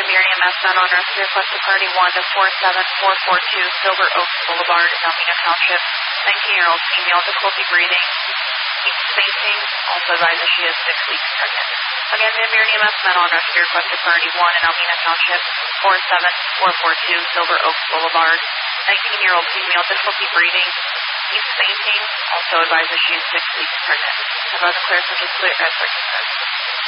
Miriam S. on rescue request to party 1 to 47442 Silver Oaks Boulevard in Almena Township. 19-year-old female, difficulty breathing, keeps fainting, also advised that she is 6 weeks pregnant. Again, the Miriam S. on rescue request to party 1 in Almena Township, 47442 Silver Oaks Boulevard. 19-year-old female, difficulty breathing, keeps fainting, also advised that she is 6 weeks pregnant. About the clear, such as clear,